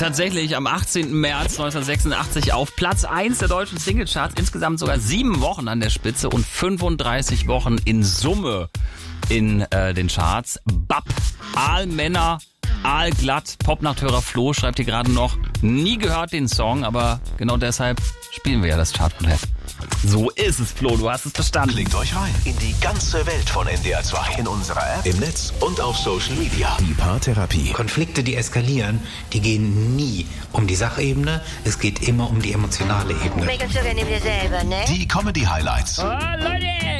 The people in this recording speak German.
tatsächlich am 18. März 1986 auf Platz 1 der deutschen Singlecharts. Insgesamt sogar 7 Wochen an der Spitze und 35 Wochen in Summe in den Charts. Bab, Aalmänner, Aalglatt, Popnachthörer Flo schreibt hier gerade noch, nie gehört den Song, aber genau deshalb spielen wir ja das Chartprogramm. So ist es, Flo, du hast es verstanden. Klickt euch rein in die ganze Welt von NDR 2. In unserer App, im Netz und auf Social Media. Die Paartherapie. Konflikte, die eskalieren, die gehen nie um die Sachebene, es geht immer um die emotionale Ebene. Regelst du gerne dir selber, ne? Die Comedy Highlights. Oh, Leute!